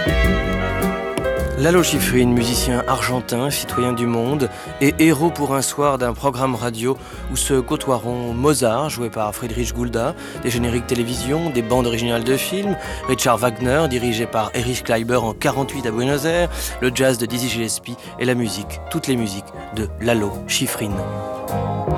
Lalo Schifrin, musicien argentin, citoyen du monde et héros pour un soir d'un programme radio où se côtoieront Mozart, joué par Friedrich Gulda, des génériques télévision, des bandes originales de films, Richard Wagner, dirigé par Erich Kleiber en 48 à Buenos Aires, le jazz de Dizzy Gillespie et la musique, toutes les musiques de Lalo Schifrin.